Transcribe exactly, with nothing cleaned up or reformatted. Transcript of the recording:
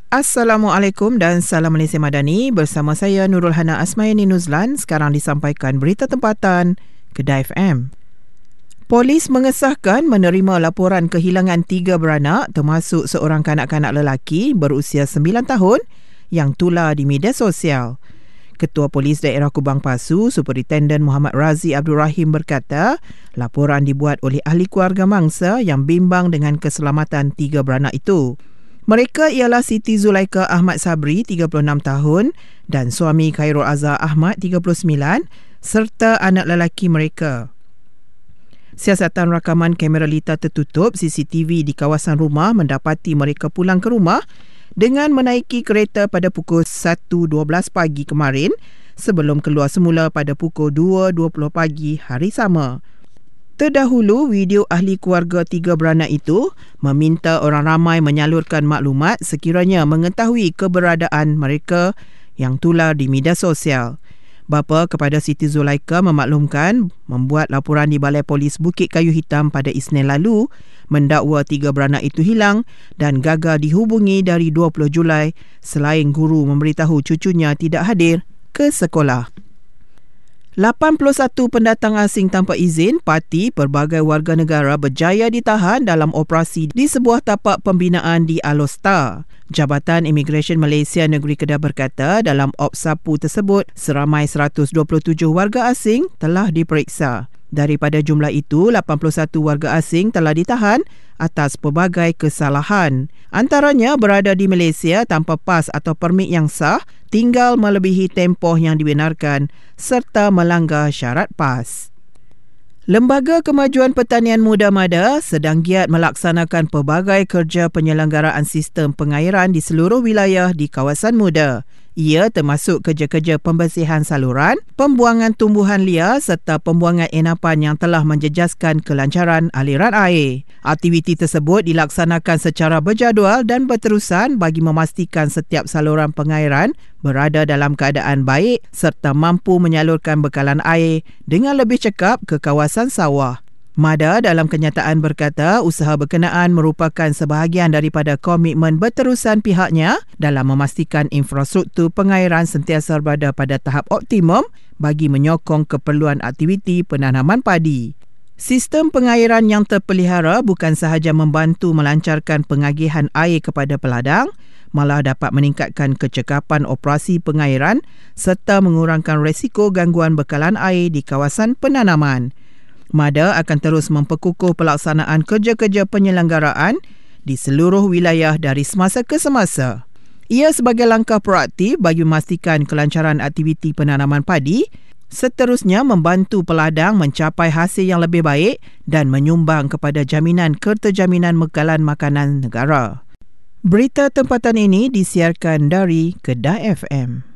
Assalamualaikum dan salam Malaysia Madani. Bersama saya Nurul Hana Asmayani Nuzlan. Sekarang disampaikan berita tempatan Kedah F M. Polis mengesahkan menerima laporan kehilangan tiga beranak termasuk seorang kanak-kanak lelaki berusia sembilan tahun yang tular di media sosial. Ketua Polis Daerah Kubang Pasu, Superintendent Muhammad Razi Abdul Rahim berkata, laporan dibuat oleh ahli keluarga mangsa yang bimbang dengan keselamatan tiga beranak itu. Mereka ialah Siti Zulaika Ahmad Sabri, tiga puluh enam tahun dan suami Khairul Azhar Ahmad, tiga puluh sembilan serta anak lelaki mereka. Siasatan rakaman kamera litar tertutup C C T V di kawasan rumah mendapati mereka pulang ke rumah dengan menaiki kereta pada pukul satu dua belas pagi kemarin sebelum keluar semula pada pukul dua dua puluh pagi hari sama. Terdahulu, video ahli keluarga tiga beranak itu meminta orang ramai menyalurkan maklumat sekiranya mengetahui keberadaan mereka yang tular di media sosial. Bapa kepada Siti Zulaika memaklumkan membuat laporan di Balai Polis Bukit Kayu Hitam pada Isnin lalu mendakwa tiga beranak itu hilang dan gagal dihubungi dari dua puluh Julai selain guru memberitahu cucunya tidak hadir ke sekolah. lapan puluh satu pendatang asing tanpa izin parti pelbagai warga negara berjaya ditahan dalam operasi di sebuah tapak pembinaan di Alor. Jabatan Imigresen Malaysia Negeri Kedah berkata dalam opsapu tersebut seramai seratus dua puluh tujuh warga asing telah diperiksa. Daripada jumlah itu, lapan puluh satu warga asing telah ditahan atas pelbagai kesalahan. Antaranya berada di Malaysia tanpa pas atau permit yang sah, tinggal melebihi tempoh yang dibenarkan serta melanggar syarat PAS. Lembaga Kemajuan Pertanian Muda MADA sedang giat melaksanakan pelbagai kerja penyelenggaraan sistem pengairan di seluruh wilayah di kawasan muda. Ia termasuk kerja-kerja pembersihan saluran, pembuangan tumbuhan liar serta pembuangan enapan yang telah menjejaskan kelancaran aliran air. Aktiviti tersebut dilaksanakan secara berjadual dan berterusan bagi memastikan setiap saluran pengairan berada dalam keadaan baik serta mampu menyalurkan bekalan air dengan lebih cekap ke kawasan sawah. MADA dalam kenyataan berkata usaha berkenaan merupakan sebahagian daripada komitmen berterusan pihaknya dalam memastikan infrastruktur pengairan sentiasa berada pada tahap optimum bagi menyokong keperluan aktiviti penanaman padi. Sistem pengairan yang terpelihara bukan sahaja membantu melancarkan pengagihan air kepada peladang, malah dapat meningkatkan kecekapan operasi pengairan serta mengurangkan risiko gangguan bekalan air di kawasan penanaman. MADA akan terus memperkukuh pelaksanaan kerja-kerja penyelenggaraan di seluruh wilayah dari semasa ke semasa. Ia sebagai langkah proaktif bagi memastikan kelancaran aktiviti penanaman padi, seterusnya membantu peladang mencapai hasil yang lebih baik dan menyumbang kepada jaminan keterjaminan bekalan makanan negara. Berita tempatan ini disiarkan dari Kedah F M.